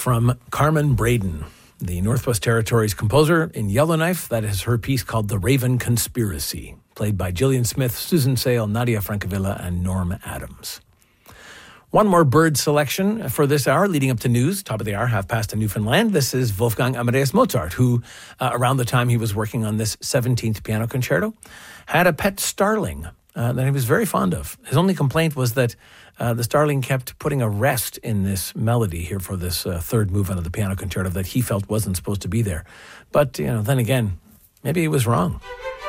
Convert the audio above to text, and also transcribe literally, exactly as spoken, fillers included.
from Carmen Braden, the Northwest Territories composer in Yellowknife. That is her piece called The Raven Conspiracy, played by Gillian Smith, Susan Sale, Nadia Francavilla, and Norm Adams. One more bird selection for this hour, leading up to news, top of the hour, half past in Newfoundland. This is Wolfgang Amadeus Mozart, who, uh, around the time he was working on this seventeenth piano concerto, had a pet starling uh, that he was very fond of. His only complaint was that uh, the starling kept putting a rest in this melody here for this uh, third movement of the piano concerto that he felt wasn't supposed to be there. But, you know, then again, maybe he was wrong.